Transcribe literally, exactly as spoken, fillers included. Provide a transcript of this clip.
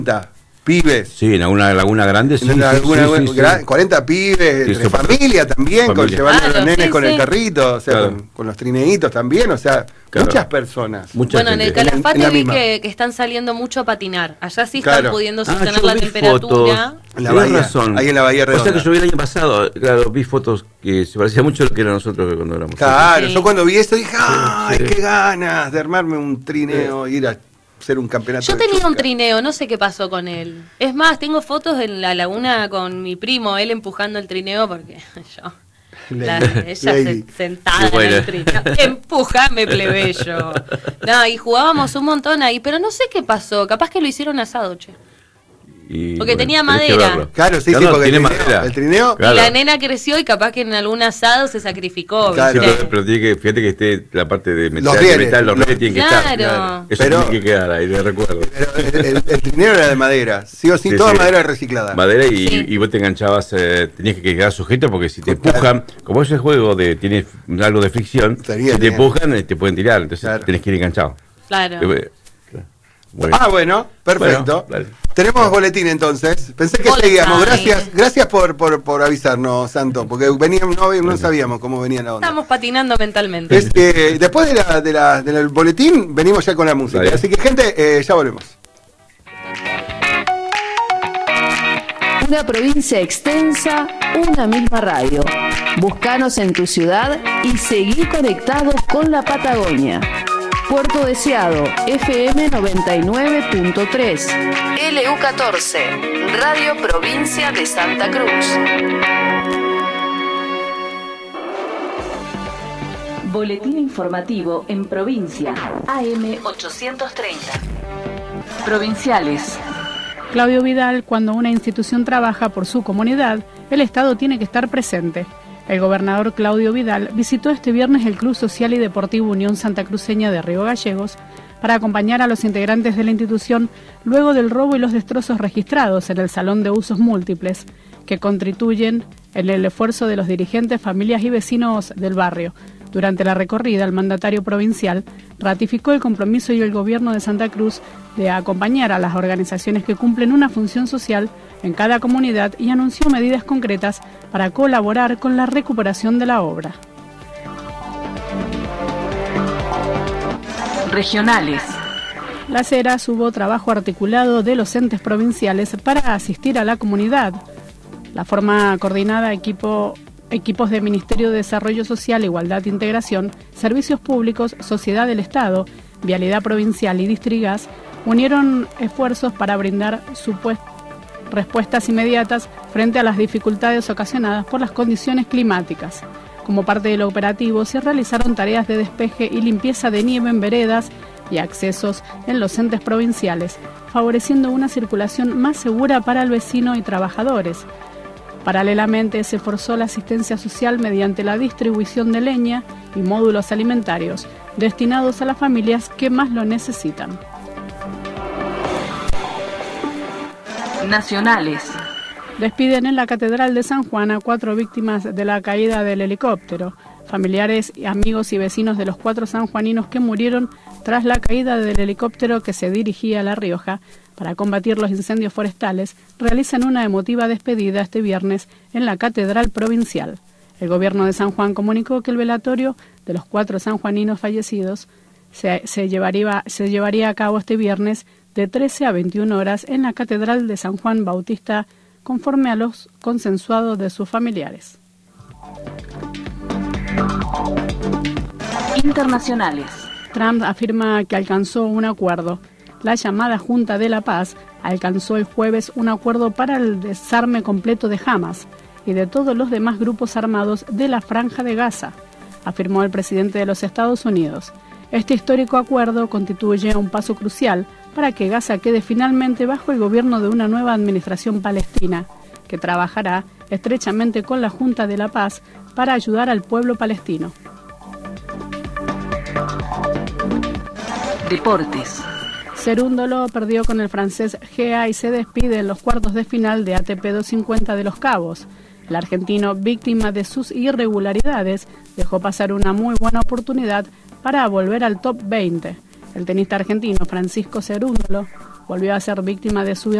pibes. Sí, en alguna laguna grande, sí. En una sí, laguna, sí, sí, gra- sí. cuarenta pibes, Sí, entre eso- familia también, familia. con llevando Claro, a los nenes sí, con sí. el carrito, o sea, Claro. con, con los trineitos también, o sea, Claro. muchas personas. Mucha Bueno, en el gente. En- en Calafate la vi misma. que, que están saliendo mucho a patinar. Allá sí están Claro. pudiendo Ah, sostener yo la vi temperatura. fotos. En la Tenés bahía, razón. ahí en la Bahía O sea Redonda. que yo vi el año pasado, claro, vi fotos que se parecía mucho a lo que era nosotros que cuando éramos. Claro, Sí. yo cuando vi esto dije, ¡ay, sí. qué ganas de armarme un trineo, ir a hacer un campeonato! Yo de tenía un chusca. trineo, no sé qué pasó con él. Es más, tengo fotos en la laguna con mi primo, él empujando el trineo porque yo... La, Lady. ella Lady. se- sentada Qué buena. en el trineo. Empujame, plebeyo. No, y jugábamos un montón ahí, pero no sé qué pasó. Capaz que lo hicieron asado, che. Y, Porque tenía tenés que madera. verlo. Claro, sí, sí, Claro, porque tiene el trineo, madera. el trineo- Claro. Y la nena creció y capaz que en algún asado se sacrificó. Claro. Sí, ¿viste? pero, pero tiene que, fíjate que esté la parte de metal, Los de rieles, metal, los los- rieles tienen que Claro. estar. Claro. Eso Pero- tiene que quedar ahí, de recuerdo. Pero el, el- el trineo era de madera, sí o sí, Sí, toda sí. madera reciclada. Madera y, Sí. y vos te enganchabas, eh, tenías que quedar sujeto porque si te Claro. empujan, como ese juego de tiene algo de fricción, Sería si te bien. empujan eh, te pueden tirar, entonces Claro. tenés que ir enganchado. Claro. Eh, claro. Bueno. Ah, bueno, perfecto. Bueno, dale. Tenemos boletín entonces. Pensé que Boletín. seguíamos. Gracias, gracias por, por, por avisarnos, Santo, porque veníamos, no, no sabíamos cómo venía la onda. Estamos patinando mentalmente. Es, eh, después de la, de la, del boletín, venimos ya con la música. Dale. Así que, gente, eh, ya volvemos. Una provincia extensa, una misma radio. Búscanos en tu ciudad y seguí conectados con la Patagonia. Puerto Deseado, F M noventa y nueve punto tres. L U catorce, Radio Provincia de Santa Cruz. Boletín informativo en provincia. A M ochocientos treinta. Provinciales. Claudio Vidal, cuando una institución trabaja por su comunidad, el Estado tiene que estar presente. El gobernador Claudio Vidal visitó este viernes el Club Social y Deportivo Unión Santacruceña de Río Gallegos para acompañar a los integrantes de la institución luego del robo y los destrozos registrados en el Salón de Usos Múltiples, que contribuyen en el esfuerzo de los dirigentes, familias y vecinos del barrio. Durante la recorrida, el mandatario provincial ratificó el compromiso y el gobierno de Santa Cruz de acompañar a las organizaciones que cumplen una función social en cada comunidad y anunció medidas concretas para colaborar con la recuperación de la obra. Regionales. Las Heras hubo trabajo articulado de los entes provinciales para asistir a la comunidad. La forma coordinada equipo, equipos de Ministerio de Desarrollo Social, Igualdad e Integración, Servicios Públicos, Sociedad del Estado, Vialidad Provincial y Distrigas unieron esfuerzos para brindar supuest- respuestas inmediatas frente a las dificultades ocasionadas por las condiciones climáticas. Como parte del operativo se realizaron tareas de despeje y limpieza de nieve en veredas y accesos en los entes provinciales, favoreciendo una circulación más segura para el vecino y trabajadores. Paralelamente se forzó la asistencia social mediante la distribución de leña y módulos alimentarios destinados a las familias que más lo necesitan. Nacionales. Despiden en la Catedral de San Juan a cuatro víctimas de la caída del helicóptero. Familiares, amigos y vecinos de los cuatro sanjuaninos que murieron tras la caída del helicóptero que se dirigía a La Rioja para combatir los incendios forestales realizan una emotiva despedida este viernes en la Catedral Provincial. El gobierno de San Juan comunicó que el velatorio de los cuatro sanjuaninos fallecidos se, se, llevaría, se llevaría a cabo este viernes de trece a veintiuna horas en la Catedral de San Juan Bautista, conforme a los consensuados de sus familiares. Internacionales. Trump afirma que alcanzó un acuerdo. La llamada Junta de la Paz alcanzó el jueves un acuerdo para el desarme completo de Hamas y de todos los demás grupos armados de la Franja de Gaza, afirmó el presidente de los Estados Unidos. Este histórico acuerdo constituye un paso crucial para que Gaza quede finalmente bajo el gobierno de una nueva administración palestina, que trabajará estrechamente con la Junta de la Paz para ayudar al pueblo palestino. Deportes. Cerúndolo perdió con el francés G A y se despide en los cuartos de final de A T P doscientos cincuenta de Los Cabos. El argentino, víctima de sus irregularidades, dejó pasar una muy buena oportunidad para volver al top veinte. El tenista argentino Francisco Cerúndolo volvió a ser víctima de su